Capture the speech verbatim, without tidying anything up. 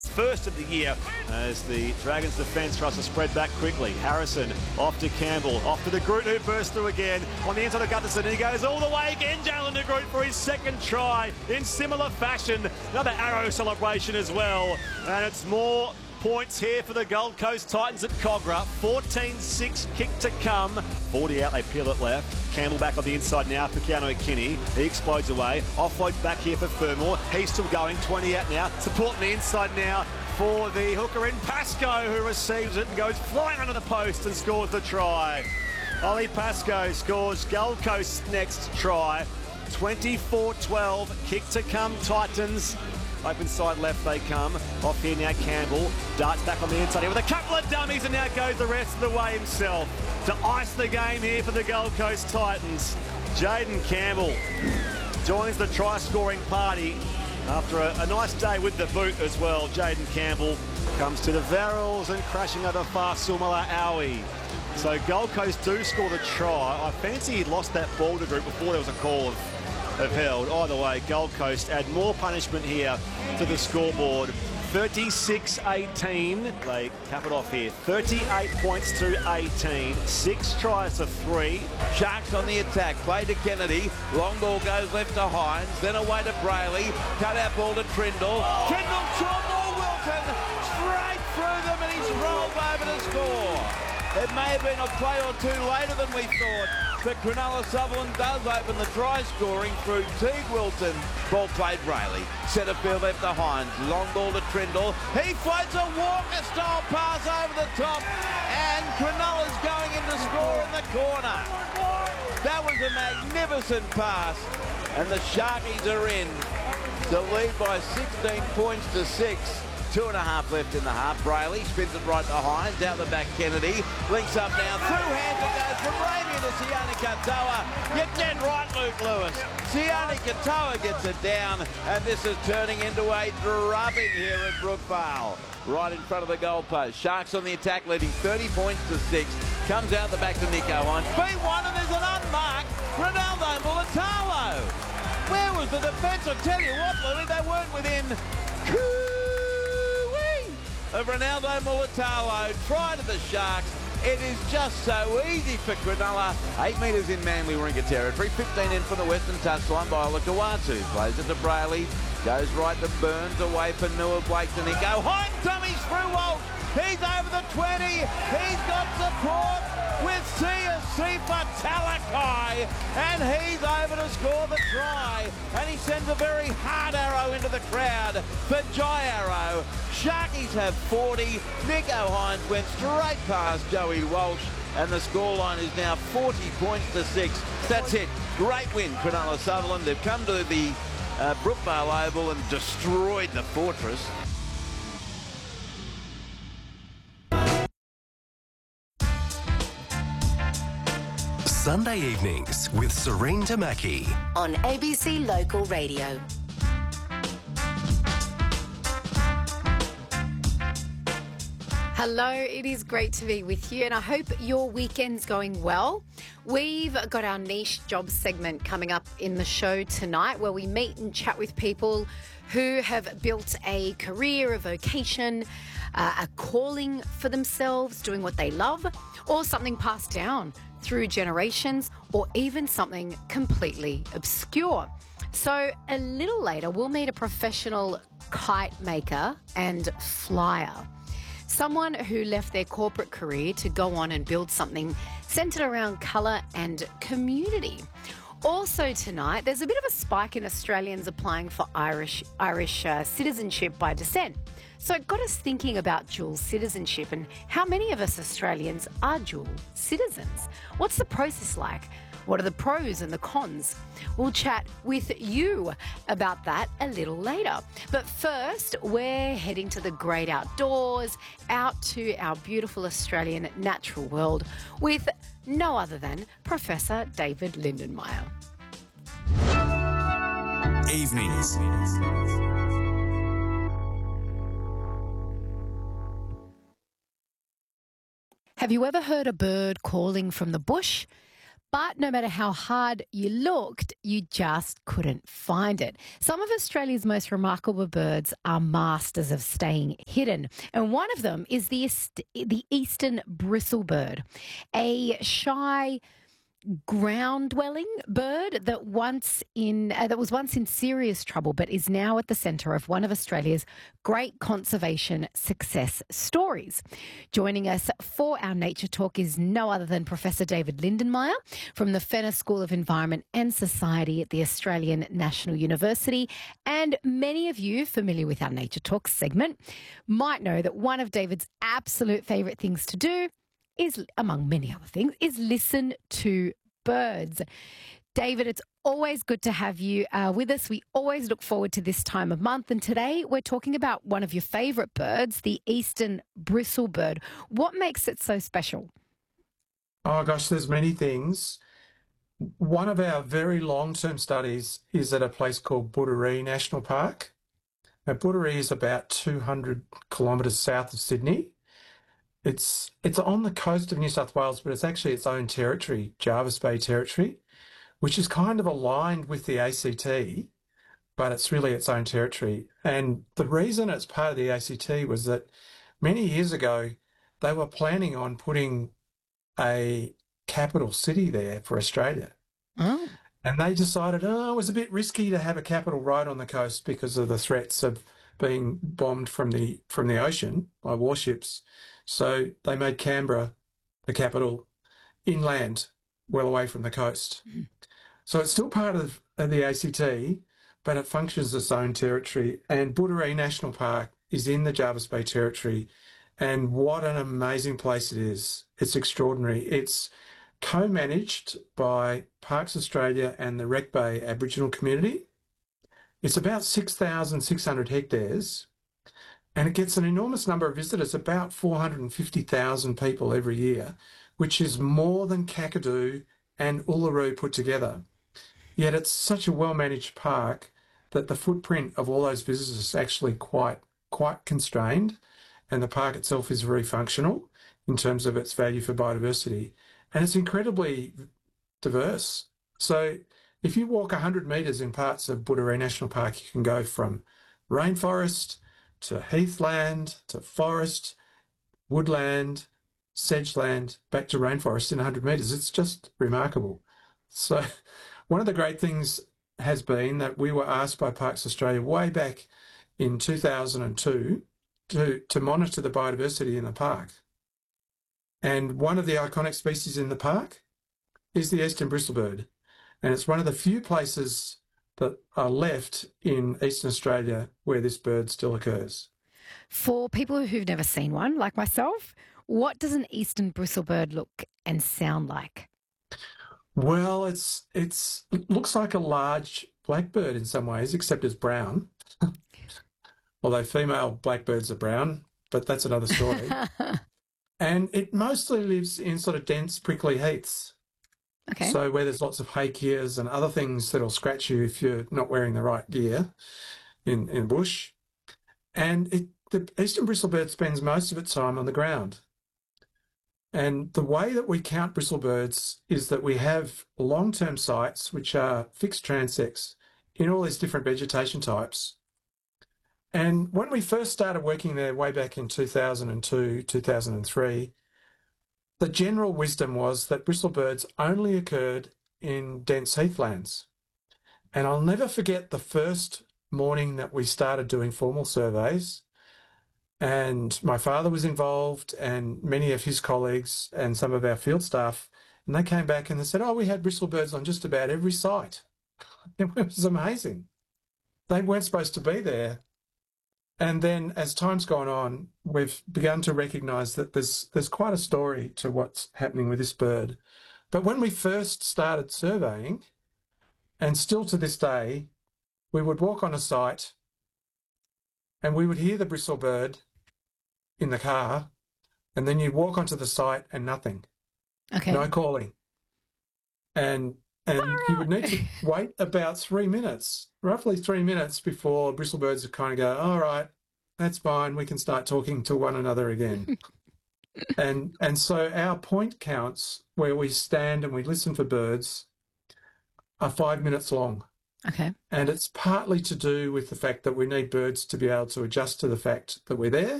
First of the year as the Dragons defence tries to spread back quickly. Harrison off to Campbell, off to the Groot who bursts through again. On the inside of Gutherson, he goes all the way again. Jalen de Groot for his second try in similar fashion. Another arrow celebration as well. And it's more points here for the Gold Coast Titans at Cogra. fourteen six kick to come. forty out, they peel it left. Campbell back on the inside now for Keanu Kinney. He explodes away. Offload back here for Fermor. He's still going. twenty out now. Support on the inside now for the hooker in Pascoe, who receives it and goes flying under the post and scores the try. Ollie Pascoe scores Gold Coast's next try. twenty-four twelve. Kick to come, Titans. Open side left they come. Off here now Campbell. Darts back on the inside here with a couple of dummies, and now goes the rest of the way himself to ice the game here for the Gold Coast Titans. Jaden Campbell joins the try-scoring party after a, a nice day with the boot as well. Jaden Campbell comes to the Verrills and crashing over fast Sumala Aui. So Gold Coast do score the try. I fancy he'd lost that ball to Group before there was a call of have held. Either way, Gold Coast add more punishment here to the scoreboard. thirty-six eighteen. They cap it off here. thirty-eight points to eighteen. Six tries to three. Sharks on the attack. Play to Kennedy. Long ball goes left to Hines. Then away to Brayley. Cut out ball to Trindle. Trindle, short ball, Wilton. Straight through them, and he's rolled over to score. It may have been a play or two later than we thought, but Cronulla Sutherland does open the try scoring through Teague Wilton. Ball played Brayley. Centre field left to Hines. Long ball to Trindle. He floats a Walker-style pass over the top, and Cronulla's going in to score in the corner. That was a magnificent pass, and the Sharkies are in to lead by sixteen points to six. Two and a half left in the half. Brayley spins it right to Hines. Out the back, Kennedy. Links up now. Through hands it goes from Raymond to Sione Katoa. You're dead right, Luke Lewis. Sione Katoa gets it down, and this is turning into a drubbing here at Brookvale. Right in front of the goalpost. Sharks on the attack, leading thirty points to six. Comes out the back to Nico Hines. B one, and there's an unmarked Ronaldo Mulatalo. Where was the defence? I tell you what, Louis, they weren't within of Ronaldo Mulatalo. Try to the Sharks. It is just so easy for Cronulla. Eight metres in Manly Warringah territory. fifteen in from the western touchline by Olakawatu. Plays it to Brayley. Goes right to Burns. Away for Nua Blake to Nico. Hines dummies through Walsh. He's over the twenty. He's got support with Sifa Talakai. And he's over to score the try. And he sends a very hard arrow into the crowd for Jai Arrow. Sharkies have forty. Nico Hines went straight past Joey Walsh. And the scoreline is now forty points to six. That's it. Great win, Cronulla Sutherland. They've come to the uh, Brookvale Oval and destroyed the Fortress. Sunday evenings with Serene Tamaki on A B C Local Radio. Hello, it is great to be with you, and I hope your weekend's going well. We've got our niche job segment coming up in the show tonight, where we meet and chat with people who have built a career, a vocation, uh, a calling for themselves, doing what they love, or something passed down through generations, or even something completely obscure. So a little later, we'll meet a professional kite maker and flyer. Someone who left their corporate career to go on and build something centred around colour and community. Also tonight, there's a bit of a spike in Australians applying for Irish Irish uh, citizenship by descent. So it got us thinking about dual citizenship and how many of us Australians are dual citizens. What's the process like? What are the pros and the cons? We'll chat with you about that a little later. But first, we're heading to the great outdoors, out to our beautiful Australian natural world with no other than Professor David Lindenmayer. Evenings. Have you ever heard a bird calling from the bush? But no matter how hard you looked, you just couldn't find it. Some of Australia's most remarkable birds are masters of staying hidden. And one of them is the, the eastern bristlebird, a shy ground-dwelling bird that once in uh, that was once in serious trouble but is now at the centre of one of Australia's great conservation success stories. Joining us for our Nature Talk is no other than Professor David Lindenmayer from the Fenner School of Environment and Society at the Australian National University. And many of you familiar with our Nature Talk segment might know that one of David's absolute favourite things to do is, among many other things, is listen to birds. David, it's always good to have you uh, with us. We always look forward to this time of month. And today we're talking about one of your favourite birds, the eastern bristlebird. What makes it so special? Oh, gosh, there's many things. One of our very long-term studies is at a place called Budaree National Park. Now, Budaree is about two hundred kilometres south of Sydney. It's it's on the coast of New South Wales, but it's actually its own territory, Jervis Bay Territory, which is kind of aligned with the A C T, but it's really its own territory. And the reason it's part of the A C T was that many years ago, they were planning on putting a capital city there for Australia. Oh. And they decided, oh, it was a bit risky to have a capital right on the coast because of the threats of being bombed from the from the ocean by warships. So they made Canberra the capital inland, well away from the coast. Mm. So it's still part of, of the A C T, but it functions as its own territory. And Budaree National Park is in the Jervis Bay Territory. And what an amazing place it is. It's extraordinary. It's co-managed by Parks Australia and the Wreck Bay Aboriginal community. It's about six thousand six hundred hectares. And it gets an enormous number of visitors, about four hundred fifty thousand people every year, which is more than Kakadu and Uluru put together. Yet it's such a well-managed park that the footprint of all those visitors is actually quite, quite constrained, and the park itself is very functional in terms of its value for biodiversity. And it's incredibly diverse. So if you walk one hundred metres in parts of Budaree National Park, you can go from rainforest to heathland, to forest, woodland, sedgeland, back to rainforest in one hundred metres. It's just remarkable. So one of the great things has been that we were asked by Parks Australia way back in two thousand two to, to monitor the biodiversity in the park. And one of the iconic species in the park is the eastern bristlebird. And it's one of the few places that are left in Eastern Australia where this bird still occurs. For people who've never seen one, like myself, what does an eastern bristlebird look and sound like? Well, it's it's it looks like a large blackbird in some ways, except it's brown. Although female blackbirds are brown, but that's another story. And it mostly lives in sort of dense, prickly heaths. Okay. So where there's lots of hakeas and other things that'll scratch you if you're not wearing the right gear in, in bush. And it, the eastern bristlebird spends most of its time on the ground. And the way that we count bristlebirds is that we have long-term sites, which are fixed transects in all these different vegetation types. And when we first started working there way back in two thousand two, two thousand three, the general wisdom was that bristlebirds only occurred in dense heathlands. And I'll never forget the first morning that we started doing formal surveys, and my father was involved and many of his colleagues and some of our field staff, and they came back and they said, oh, we had bristlebirds on just about every site. It was amazing. They weren't supposed to be there. And then as time's gone on, we've begun to recognise that there's there's quite a story to what's happening with this bird. But when we first started surveying, and still to this day, we would walk on a site and we would hear the bristlebird in the car, and then you'd walk onto the site and nothing. Okay. No calling. And and you would need to wait about three minutes, roughly three minutes before bristlebirds would kind of go, all right, that's fine, we can start talking to one another again. and and so our point counts where we stand and we listen for birds are five minutes long. Okay. And it's partly to do with the fact that we need birds to be able to adjust to the fact that we're there.